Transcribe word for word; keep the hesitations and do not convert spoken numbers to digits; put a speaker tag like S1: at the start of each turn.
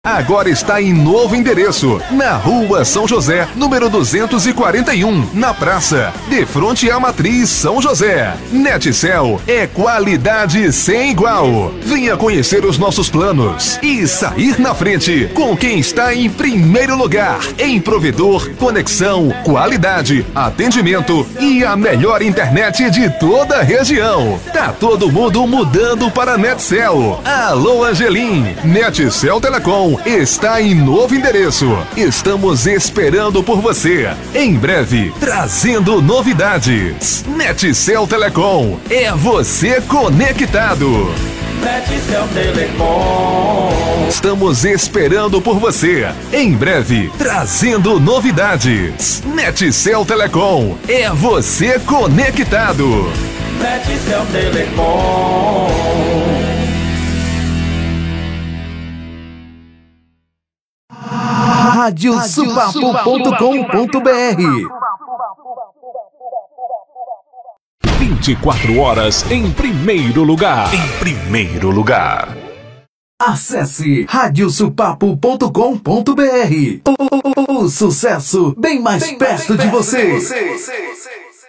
S1: Agora está em novo endereço, na Rua São José, número duzentos e quarenta e um, na praça, de frente à Matriz São José. Netcel é qualidade sem igual. Venha conhecer os nossos planos e sair na frente com quem está em primeiro lugar em provedor, conexão, qualidade, atendimento e a melhor internet de toda a região. Tá todo mundo mudando para Netcel. Alô, Angelim. Netcel Telecom está em novo endereço. Estamos esperando por você. Em breve, trazendo novidades. Netcel Telecom, é você conectado.
S2: Netcel Telecom.
S1: Estamos esperando por você. Em breve, trazendo novidades. Netcel Telecom, é você conectado.
S2: Netcel Telecom.
S3: Rádio Supapo ponto com ponto br.
S4: vinte e quatro horas em primeiro lugar. Em primeiro lugar.
S3: Acesse rádio supapo ponto com ponto br. O, o, o, o sucesso bem mais bem perto, mais de, você. de você.